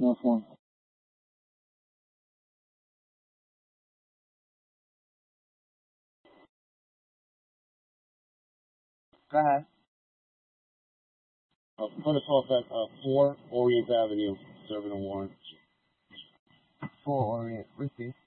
No form. Go ahead. Put us off at 4 Orient Avenue, serving a warrant. 4 Orient, received.